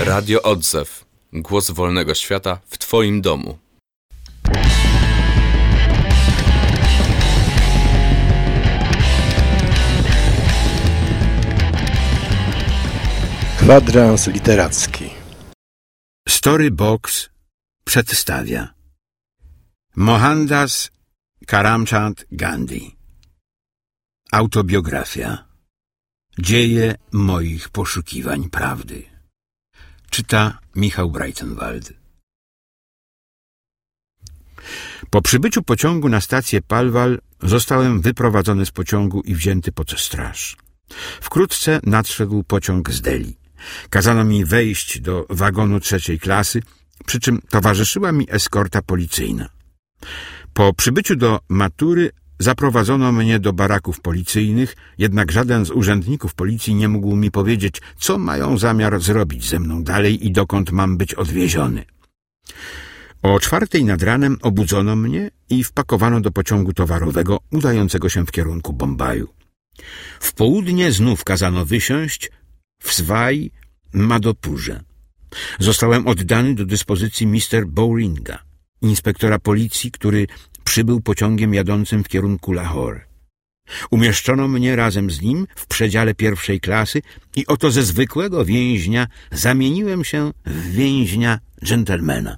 Radio Odzew. Głos wolnego świata w Twoim domu. Kwadrans literacki. Storybox przedstawia Mohandas Karamchand Gandhi. Autobiografia. Dzieje moich poszukiwań prawdy. Czyta Michał Breitenwald. Po przybyciu pociągu na stację Palwal zostałem wyprowadzony z pociągu i wzięty pod straż. Wkrótce nadszedł pociąg z Delhi. Kazano mi wejść do wagonu 3. klasy, przy czym towarzyszyła mi eskorta policyjna. Po przybyciu do Matury zaprowadzono mnie do baraków policyjnych, jednak żaden z urzędników policji nie mógł mi powiedzieć, co mają zamiar zrobić ze mną dalej i dokąd mam być odwieziony. O 4:00 nad ranem obudzono mnie i wpakowano do pociągu towarowego udającego się w kierunku Bombaju. W południe znów kazano wysiąść w Swai Madhopurze. Zostałem oddany do dyspozycji Mr. Bowringa, inspektora policji, który przybył pociągiem jadącym w kierunku Lahore. Umieszczono mnie razem z nim w przedziale 1. klasy i oto ze zwykłego więźnia zamieniłem się w więźnia dżentelmena.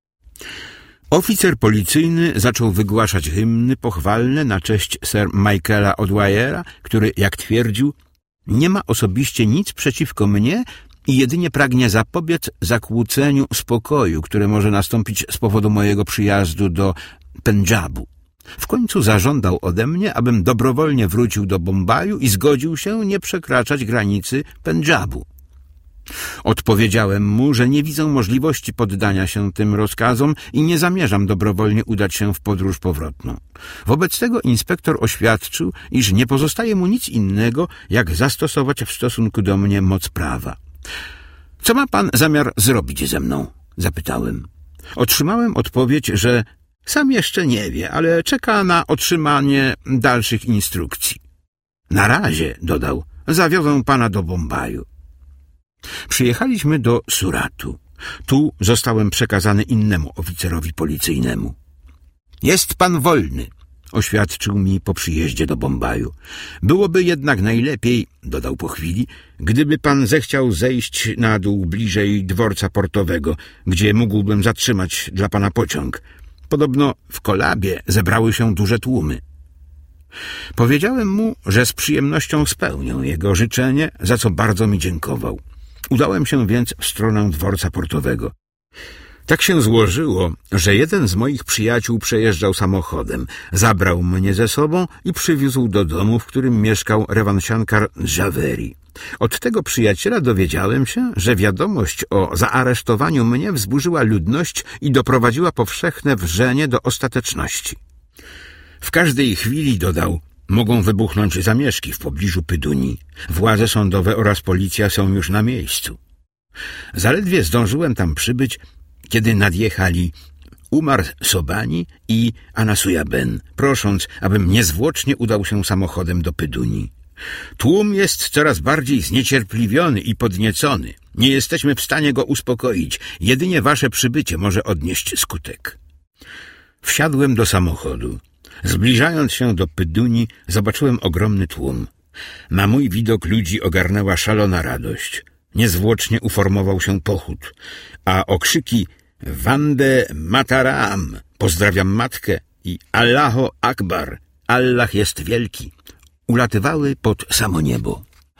Oficer policyjny zaczął wygłaszać hymny pochwalne na cześć Sir Michaela O'Dwyera, który, jak twierdził, nie ma osobiście nic przeciwko mnie i jedynie pragnie zapobiec zakłóceniu spokoju, które może nastąpić z powodu mojego przyjazdu do Pendżabu. W końcu zażądał ode mnie, abym dobrowolnie wrócił do Bombaju i zgodził się nie przekraczać granicy Pendżabu. Odpowiedziałem mu, że nie widzę możliwości poddania się tym rozkazom i nie zamierzam dobrowolnie udać się w podróż powrotną. Wobec tego inspektor oświadczył, iż nie pozostaje mu nic innego, jak zastosować w stosunku do mnie moc prawa. — Co ma pan zamiar zrobić ze mną? — zapytałem. Otrzymałem odpowiedź, że sam jeszcze nie wie, ale czeka na otrzymanie dalszych instrukcji. Na razie, dodał, zawiozę pana do Bombaju. Przyjechaliśmy do Suratu. Tu zostałem przekazany innemu oficerowi policyjnemu. Jest pan wolny, oświadczył mi po przyjeździe do Bombaju. Byłoby jednak najlepiej, dodał po chwili, gdyby pan zechciał zejść na dół bliżej dworca portowego, gdzie mógłbym zatrzymać dla pana pociąg. Podobno w Kolabie zebrały się duże tłumy. Powiedziałem mu, że z przyjemnością spełnię jego życzenie, za co bardzo mi dziękował. Udałem się więc w stronę dworca portowego. Tak się złożyło, że jeden z moich przyjaciół przejeżdżał samochodem, zabrał mnie ze sobą i przywiózł do domu, w którym mieszkał Revanshankar Javeri. Od tego przyjaciela dowiedziałem się, że wiadomość o zaaresztowaniu mnie wzburzyła ludność i doprowadziła powszechne wrzenie do ostateczności. W każdej chwili, dodał, mogą wybuchnąć zamieszki w pobliżu Pyduni. Władze sądowe oraz policja są już na miejscu. Zaledwie zdążyłem tam przybyć, kiedy nadjechali Umar Sobani i Anasuya Ben, prosząc, abym niezwłocznie udał się samochodem do Pyduni. Tłum jest coraz bardziej zniecierpliwiony i podniecony. Nie jesteśmy w stanie go uspokoić. Jedynie wasze przybycie może odnieść skutek. Wsiadłem do samochodu. Zbliżając się do Pyduni, zobaczyłem ogromny tłum. Na mój widok ludzi ogarnęła szalona radość. Niezwłocznie uformował się pochód, a okrzyki Vande Mataram, pozdrawiam matkę i Allahu Akbar, Allah jest wielki, ulatywały pod samo niebo.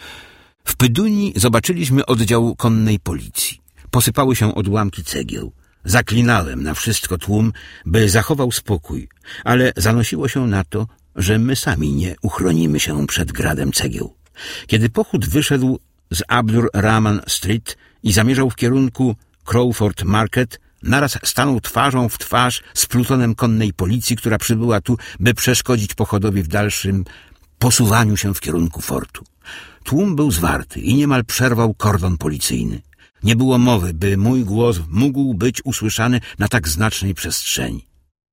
W Pyduni zobaczyliśmy oddział konnej policji. Posypały się odłamki cegieł. Zaklinałem na wszystko tłum, by zachował spokój, ale zanosiło się na to, że my sami nie uchronimy się przed gradem cegieł. Kiedy pochód wyszedł z Abdur Rahman Street i zamierzał w kierunku Crawford Market, naraz stanął twarzą w twarz z plutonem konnej policji, która przybyła tu, by przeszkodzić pochodowi w dalszym posuwaniu się w kierunku fortu. Tłum był zwarty i niemal przerwał kordon policyjny. Nie było mowy, by mój głos mógł być usłyszany na tak znacznej przestrzeni.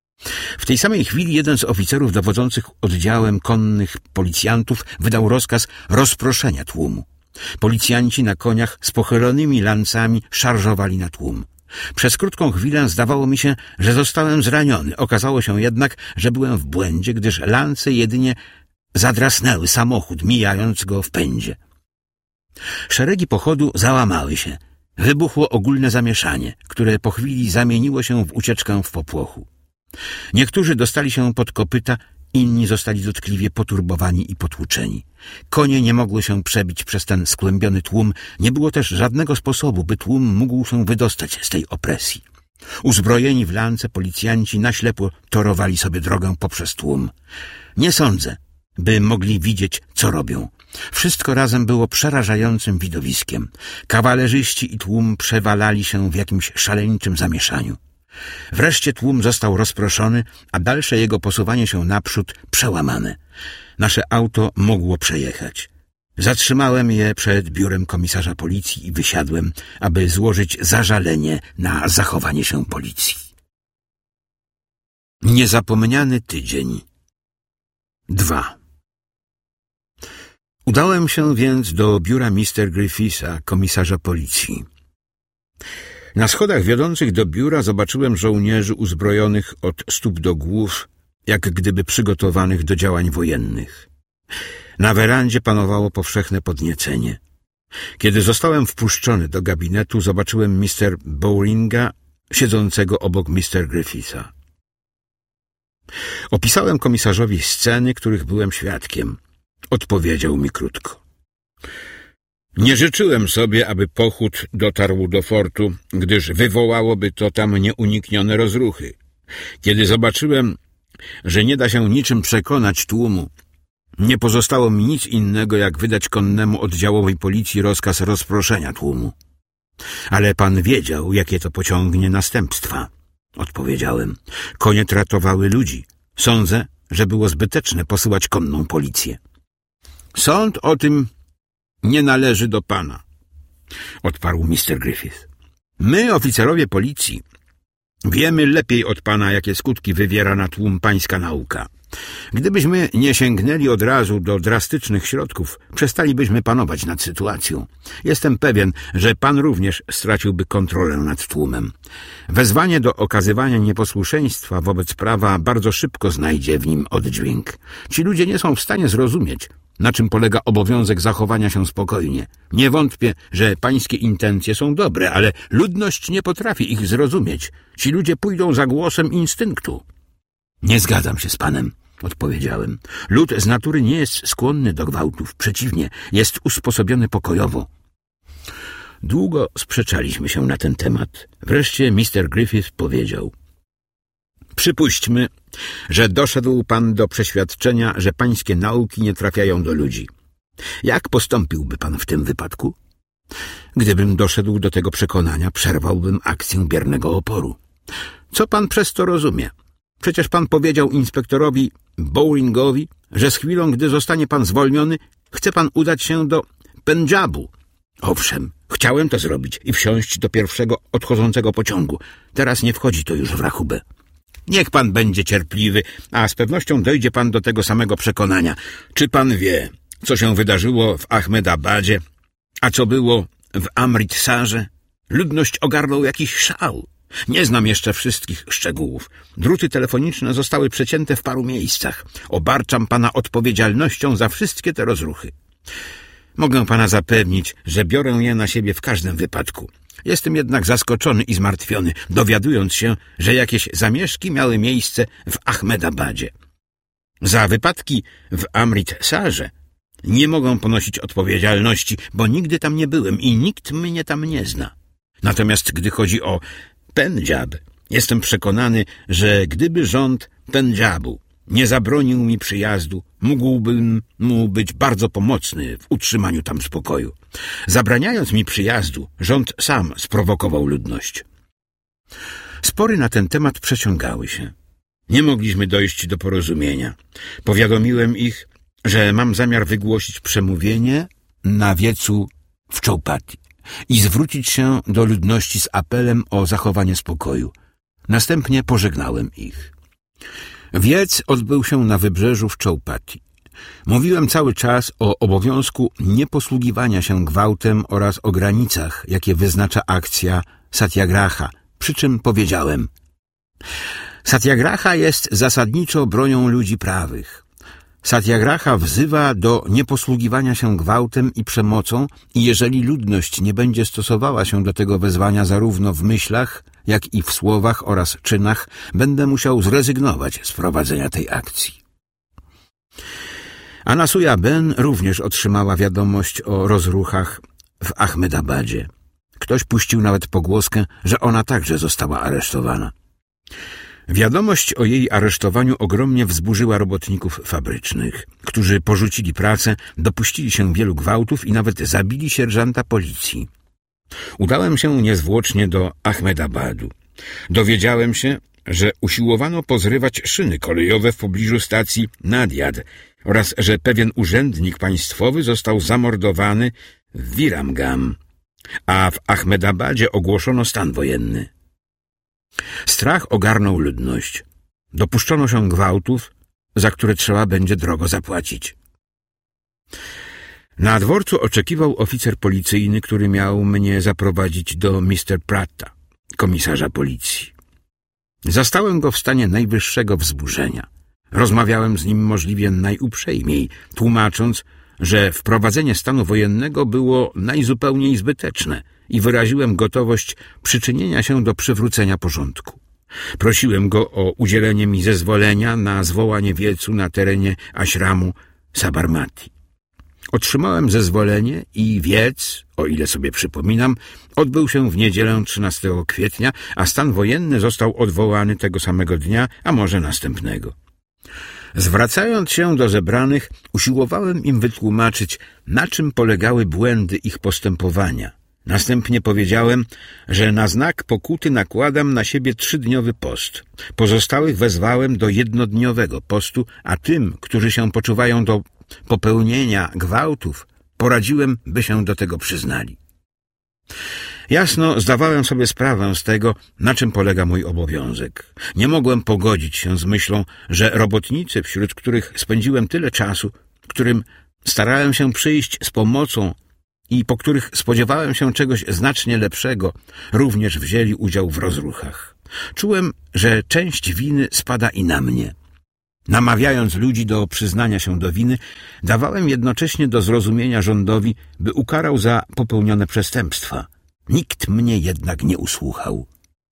W tej samej chwili jeden z oficerów dowodzących oddziałem konnych policjantów wydał rozkaz rozproszenia tłumu. Policjanci na koniach z pochylonymi lancami szarżowali na tłum. Przez krótką chwilę zdawało mi się, że zostałem zraniony. Okazało się jednak, że byłem w błędzie, gdyż lance jedynie zadrasnęły samochód, mijając go w pędzie. Szeregi pochodu załamały się. Wybuchło ogólne zamieszanie, które po chwili zamieniło się w ucieczkę w popłochu. Niektórzy dostali się pod kopyta, inni zostali dotkliwie poturbowani i potłuczeni. Konie nie mogły się przebić przez ten skłębiony tłum. Nie było też żadnego sposobu, by tłum mógł się wydostać z tej opresji. Uzbrojeni w lance policjanci na ślepo torowali sobie drogę poprzez tłum. Nie sądzę, by mogli widzieć, co robią. Wszystko razem było przerażającym widowiskiem. Kawalerzyści i tłum przewalali się w jakimś szaleńczym zamieszaniu. Wreszcie tłum został rozproszony, a dalsze jego posuwanie się naprzód przełamane. Nasze auto mogło przejechać. Zatrzymałem je przed biurem komisarza policji i wysiadłem, aby złożyć zażalenie na zachowanie się policji. Niezapomniany tydzień. 2. Udałem się więc do biura Mr. Griffitha, komisarza policji. Na schodach wiodących do biura zobaczyłem żołnierzy uzbrojonych od stóp do głów, jak gdyby przygotowanych do działań wojennych. Na werandzie panowało powszechne podniecenie. Kiedy zostałem wpuszczony do gabinetu, zobaczyłem Mr. Bowlinga siedzącego obok Mr. Griffitha. Opisałem komisarzowi sceny, których byłem świadkiem. Odpowiedział mi krótko. Nie życzyłem sobie, aby pochód dotarł do fortu, gdyż wywołałoby to tam nieuniknione rozruchy. Kiedy zobaczyłem, że nie da się niczym przekonać tłumu, nie pozostało mi nic innego, jak wydać konnemu oddziałowi policji rozkaz rozproszenia tłumu. Ale pan wiedział, jakie to pociągnie następstwa. Odpowiedziałem. Konie tratowały ludzi. Sądzę, że było zbyteczne posyłać konną policję. Sąd o tym nie należy do pana, odparł Mr. Griffith. My, oficerowie policji, wiemy lepiej od pana, jakie skutki wywiera na tłum pańska nauka. Gdybyśmy nie sięgnęli od razu do drastycznych środków, przestalibyśmy panować nad sytuacją. Jestem pewien, że pan również straciłby kontrolę nad tłumem. Wezwanie do okazywania nieposłuszeństwa wobec prawa bardzo szybko znajdzie w nim oddźwięk. Ci ludzie nie są w stanie zrozumieć, na czym polega obowiązek zachowania się spokojnie. Nie wątpię, że pańskie intencje są dobre, ale ludność nie potrafi ich zrozumieć. Ci ludzie pójdą za głosem instynktu. Nie zgadzam się z panem, odpowiedziałem. Lud z natury nie jest skłonny do gwałtów. Przeciwnie, jest usposobiony pokojowo. Długo sprzeczaliśmy się na ten temat. Wreszcie Mr. Griffith powiedział. Przypuśćmy, że doszedł pan do przeświadczenia, że pańskie nauki nie trafiają do ludzi. Jak postąpiłby pan w tym wypadku? Gdybym doszedł do tego przekonania, przerwałbym akcję biernego oporu. Co pan przez to rozumie? Przecież pan powiedział inspektorowi Bowlingowi, że z chwilą, gdy zostanie pan zwolniony, chce pan udać się do Pendżabu. Owszem, chciałem to zrobić i wsiąść do pierwszego odchodzącego pociągu. Teraz nie wchodzi to już w rachubę. Niech pan będzie cierpliwy, a z pewnością dojdzie pan do tego samego przekonania. Czy pan wie, co się wydarzyło w Ahmedabadzie, a co było w Amritsarze? Ludność ogarnął jakiś szał. Nie znam jeszcze wszystkich szczegółów. Druty telefoniczne zostały przecięte w paru miejscach. Obarczam pana odpowiedzialnością za wszystkie te rozruchy. Mogę pana zapewnić, że biorę je na siebie w każdym wypadku. Jestem jednak zaskoczony i zmartwiony, dowiadując się, że jakieś zamieszki miały miejsce w Ahmedabadzie. Za wypadki w Amritsarze nie mogę ponosić odpowiedzialności, bo nigdy tam nie byłem i nikt mnie tam nie zna. Natomiast gdy chodzi o Pendżab, jestem przekonany, że gdyby rząd Pendżabu nie zabronił mi przyjazdu, mógłbym mu być bardzo pomocny w utrzymaniu tam spokoju. Zabraniając mi przyjazdu, rząd sam sprowokował ludność. Spory na ten temat przeciągały się. Nie mogliśmy dojść do porozumienia. Powiadomiłem ich, że mam zamiar wygłosić przemówienie na wiecu w Chowpatty i zwrócić się do ludności z apelem o zachowanie spokoju. Następnie pożegnałem ich. Wiec odbył się na wybrzeżu w Chowpatty. Mówiłem cały czas o obowiązku nieposługiwania się gwałtem oraz o granicach, jakie wyznacza akcja Satyagraha, przy czym powiedziałem: Satyagraha jest zasadniczo bronią ludzi prawych. Satyagraha wzywa do nieposługiwania się gwałtem i przemocą i jeżeli ludność nie będzie stosowała się do tego wezwania zarówno w myślach, jak i w słowach oraz czynach, będę musiał zrezygnować z prowadzenia tej akcji. Anasuya Ben również otrzymała wiadomość o rozruchach w Ahmedabadzie. Ktoś puścił nawet pogłoskę, że ona także została aresztowana. Wiadomość o jej aresztowaniu ogromnie wzburzyła robotników fabrycznych, którzy porzucili pracę, dopuścili się wielu gwałtów i nawet zabili sierżanta policji. Udałem się niezwłocznie do Ahmedabadu. Dowiedziałem się, że usiłowano pozrywać szyny kolejowe w pobliżu stacji Nadiad oraz że pewien urzędnik państwowy został zamordowany w Viramgam, a w Ahmedabadzie ogłoszono stan wojenny. Strach ogarnął ludność. Dopuszczono się gwałtów, za które trzeba będzie drogo zapłacić. Na dworcu oczekiwał oficer policyjny, który miał mnie zaprowadzić do Mr. Pratta, komisarza policji. Zastałem go w stanie najwyższego wzburzenia. Rozmawiałem z nim możliwie najuprzejmiej, tłumacząc, że wprowadzenie stanu wojennego było najzupełniej zbyteczne i wyraziłem gotowość przyczynienia się do przywrócenia porządku. Prosiłem go o udzielenie mi zezwolenia na zwołanie wiecu na terenie aśramu Sabarmati. Otrzymałem zezwolenie i wiec, o ile sobie przypominam, odbył się w niedzielę 13 kwietnia, a stan wojenny został odwołany tego samego dnia, a może następnego. Zwracając się do zebranych, usiłowałem im wytłumaczyć, na czym polegały błędy ich postępowania. Następnie powiedziałem, że na znak pokuty nakładam na siebie 3-dniowy post. Pozostałych wezwałem do 1-dniowego postu, a tym, którzy się poczuwają do popełnienia gwałtów, poradziłem, by się do tego przyznali. Jasno zdawałem sobie sprawę z tego, na czym polega mój obowiązek. Nie mogłem pogodzić się z myślą, że robotnicy, wśród których spędziłem tyle czasu, którym starałem się przyjść z pomocą i po których spodziewałem się czegoś znacznie lepszego, również wzięli udział w rozruchach. Czułem, że część winy spada i na mnie. Namawiając ludzi do przyznania się do winy, dawałem jednocześnie do zrozumienia rządowi, by ukarał za popełnione przestępstwa. Nikt mnie jednak nie usłuchał.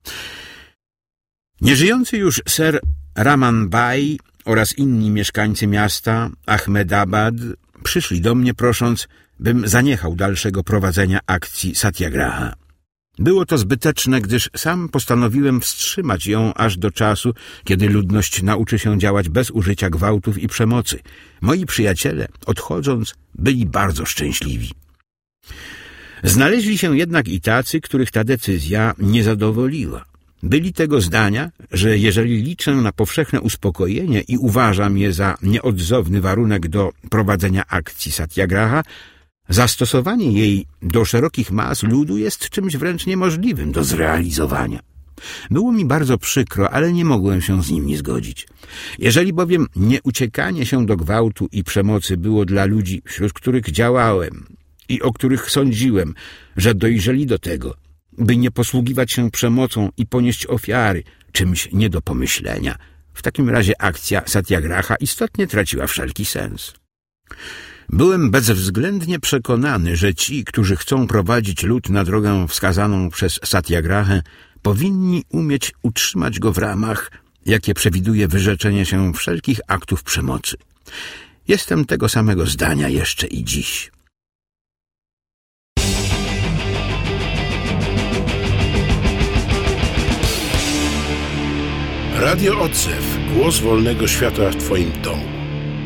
Nieżyjący już ser Raman Bai oraz inni mieszkańcy miasta Ahmedabad przyszli do mnie, prosząc, bym zaniechał dalszego prowadzenia akcji Satyagraha. Było to zbyteczne, gdyż sam postanowiłem wstrzymać ją aż do czasu, kiedy ludność nauczy się działać bez użycia gwałtów i przemocy. Moi przyjaciele, odchodząc, byli bardzo szczęśliwi. Znaleźli się jednak i tacy, których ta decyzja nie zadowoliła. Byli tego zdania, że jeżeli liczę na powszechne uspokojenie i uważam je za nieodzowny warunek do prowadzenia akcji Satyagraha, zastosowanie jej do szerokich mas ludu jest czymś wręcz niemożliwym do zrealizowania. Było mi bardzo przykro, ale nie mogłem się z nimi zgodzić. Jeżeli bowiem nieuciekanie się do gwałtu i przemocy było dla ludzi, wśród których działałem i o których sądziłem, że dojrzeli do tego, by nie posługiwać się przemocą i ponieść ofiary, czymś nie do pomyślenia, w takim razie akcja Satyagraha istotnie traciła wszelki sens. Byłem bezwzględnie przekonany, że ci, którzy chcą prowadzić lud na drogę wskazaną przez Satyagrahę, powinni umieć utrzymać go w ramach, jakie przewiduje wyrzeczenie się wszelkich aktów przemocy. Jestem tego samego zdania jeszcze i dziś. Radio Odzew. Głos wolnego świata w Twoim domu.